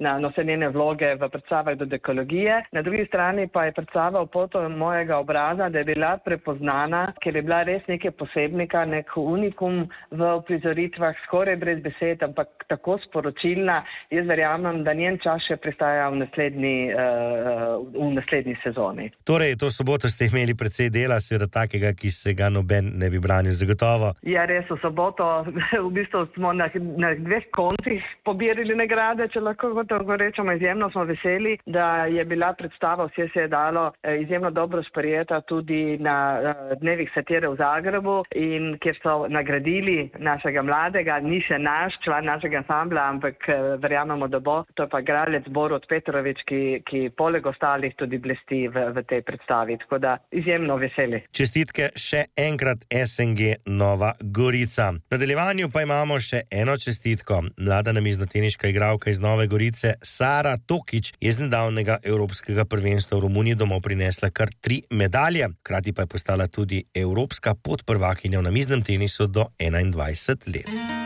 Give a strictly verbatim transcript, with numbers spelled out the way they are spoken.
na, na vse njene vloge v predstavah dodekologije. Na drugi strani pa je predstava o potu mojega obraza, da je bila prepoznana, ker je bila res nekaj posebnika, nek unikum v uprizoritvah, skoraj brez besed, ampak tako sporočilna. Jaz verjamem, da njen čas še pristaja v naslednji, uh, v naslednji sezoni. Torej, to soboto ste imeli precej dela, seveda takega, ki se ga noben ne bi branil zagotovo. Ja, res, v soboto v bistvu smo na, na dveh koncih pobirali nagrade, če lahko tako rečemo. Izjemno smo veseli, da je bila predstava Vse se je dalo izjemno dobro sprejeta tudi na dnevih satire v Zagrebu, in kjer so nagradili našega mladega, ni še naš član našega ansambla, ampak verjamemo, da bo. To je pa igralec Borut Petrovič, ki, ki poleg ostalih tudi blesti v, v tej predstavi. Tako da izjemno veseli. Čestitke še enkrat S N G Nova Gorica. V nadaljevanju pa imamo še eno čestitko. Mlada namiznoteniška igralka iz Nove Gorice Sara Tokič je z nedavnega evropskega prvenstva v Romuniji domov prinesla kar tri medalje. Hkrati pa je postala tudi evropska podprvakinja v namiznem tenisu do enaindvajset let.